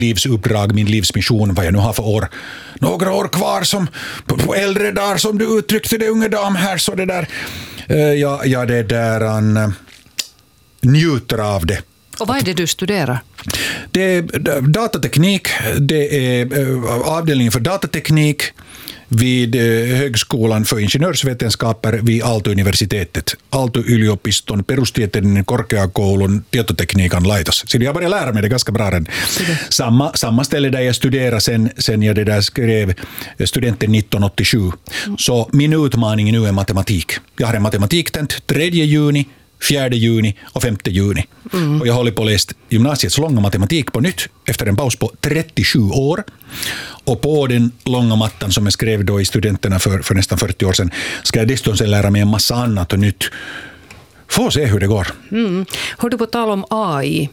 livsuppdrag, min livsmission, vad jag nu har för år. Några år kvar som på äldre dagar, som du uttryckte det, unge dam här, så det där. Ja, det där han njuter av det. Och vad är det du studerar? Det är datateknik, det är avdelningen för datateknik vid Högskolan för ingenjörsvetenskaper vid Aalto-universitetet. Aalto-yliopiston, perustieteellinen korkeakoulun tietotekniikan laitos. Så jag började lära mig det ganska bra. Samma ställe där jag studerade sen jag det där skrev studenten 1987. Så min utmaning nu är matematik. Jag har en matematiktent 3 juni, 4 juni och 5 juni. Och jag håller på att läsa gymnasiets långa matematik på nytt efter en paus på 37 år. Och på den långa mattan som jag skrev då i studenterna för nästan 40 år sedan ska jag dessutom lära mig en massa annat och nytt. Får se hur det går. Hör du på tal om AI?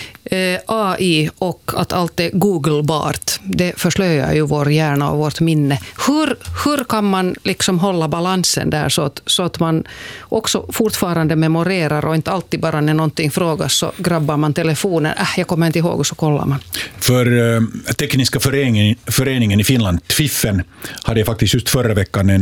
AI och att allt är googlebart, det förslöjar ju vår hjärna och vårt minne. Hur kan man liksom hålla balansen där så att man också fortfarande memorerar och inte alltid bara när någonting frågas så grabbar man telefonen, jag kommer inte ihåg och så kollar man. För tekniska föreningen i Finland, Twiffen, hade jag faktiskt just förra veckan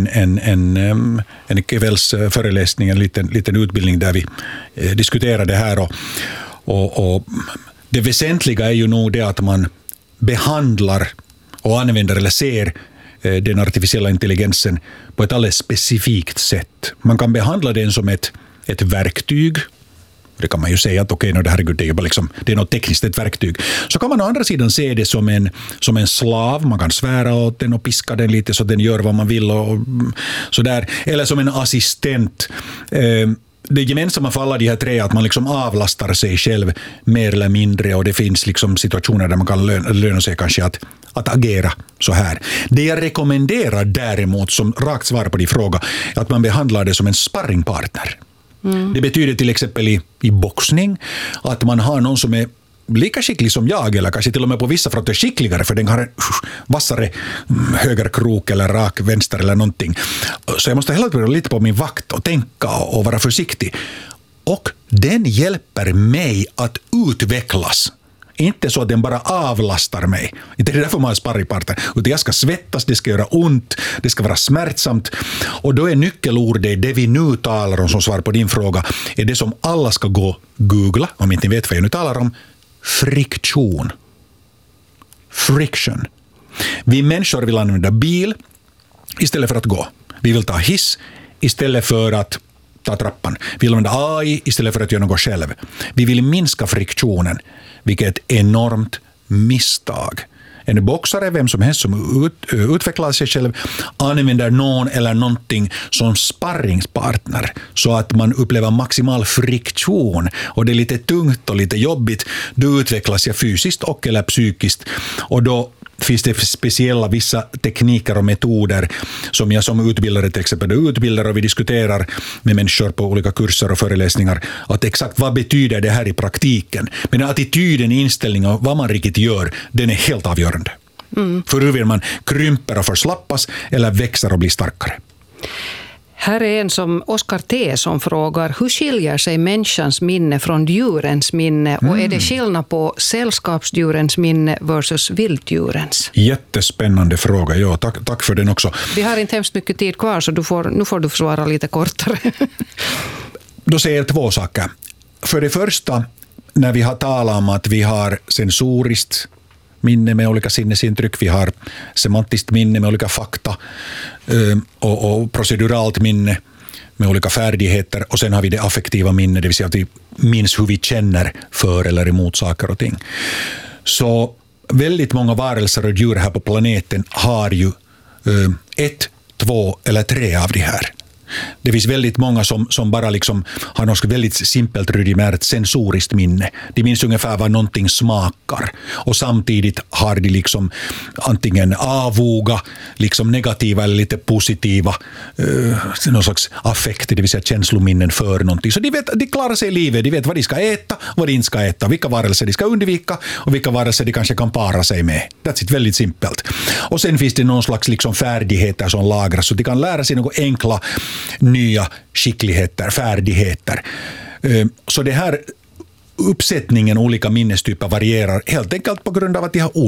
en kvällsföreläsning, en liten utbildning där vi diskuterade det här och det väsentliga är ju nog det att man behandlar och använder eller ser den artificiella intelligensen på ett alldeles specifikt sätt. Man kan behandla den som ett verktyg. Det kan man ju säga att okej, det här är bara liksom, det är något tekniskt, ett verktyg. Så kan man å andra sidan se det som en slav. Man kan svära åt den och piska den lite så den gör vad man vill och sådär. Eller som en assistent. Det gemensamma för alla de här tre är att man liksom avlastar sig själv mer eller mindre och det finns liksom situationer där man kan löna sig kanske att agera så här. Det jag rekommenderar däremot som rakt svar på din fråga är att man behandlar det som en sparringpartner. Det betyder till exempel i boxning att man har någon som är lika skicklig som jag eller kanske till och med på vissa fronter skickligare för den har en vassare högerkrok eller rak vänster eller någonting. Så jag måste hela tiden lite på min vakt och tänka och vara försiktig. Och den hjälper mig att utvecklas. Inte så att den bara avlastar mig. Inte det är därför man har sparringpartner. Utan jag ska svettas, det ska göra ont, det ska vara smärtsamt. Och då är nyckelordet, det vi nu talar om som svar på din fråga, är det som alla ska gå googla, om inte ni vet vad jag nu talar om. Friktion. Friction. Vi människor vill använda bil istället för att gå. Vi vill ta hiss istället för att ta trappan. Vi vill använda AI istället för att göra något själv. Vi vill minska friktionen, vilket är ett enormt misstag. En boxare, vem som helst som utvecklar sig själv, använder någon eller någonting som sparringspartner så att man upplever maximal friktion och det är lite tungt och lite jobbigt. Då utvecklas jag fysiskt och eller psykiskt och då finns det speciella vissa tekniker och metoder som jag som utbildare till exempel utbildar och vi diskuterar med människor på olika kurser och föreläsningar att exakt vad betyder det här i praktiken. Men attityden, inställningen och vad man riktigt gör, den är helt avgörande. För hur vill man krymper och förslappas eller växer och blir starkare. Här är en som Oskar T. som frågar, hur skiljer sig människans minne från djurens minne och är det skillnad på sällskapsdjurens minne versus vilddjurens? Jättespännande fråga, ja, tack för den också. Vi har inte hemskt mycket tid kvar så nu får du svara lite kortare. Då säger jag 2 saker. För det första, när vi har talat om att vi har sensoriskt minne med olika sinnesintryck, vi har semantiskt minne med olika fakta och proceduralt minne med olika färdigheter och sen har vi det affektiva minne, det vill säga att vi minns hur vi känner för eller emot saker och ting. Så väldigt många varelser och djur här på planeten har ju 1, 2 eller 3 av de här. Det finns väldigt många som bara liksom har något väldigt simpelt rudimärt sensoriskt minne. De minns ungefär vad någonting smakar och samtidigt har de liksom antingen avoga, liksom negativa eller lite positiva någon slags affekt, det vill säga känslominnen för någonting. Så de klarar sig i livet, de vet vad de ska äta och vad de inte ska äta, vilka varelser de ska undvika och vilka varelser de kanske kan para sig med. That's it, väldigt simpelt. Och sen finns det någon slags liksom färdigheter som lagras så de kan lära sig något enkla nya skickligheter, färdigheter. Så det här uppsättningen olika minnestyper varierar helt enkelt på grund av att de har